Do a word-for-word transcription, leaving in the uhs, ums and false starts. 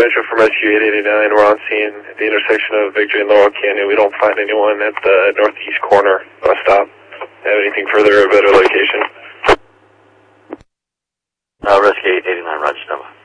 Metro from Rescue eight eighty-nine. We're on scene at the intersection of Victory and Laurel Canyon. We don't find anyone at the northeast corner bus stop. Have anything further or better location? Uh, Rescue eight eighty-nine, Roger, Nova.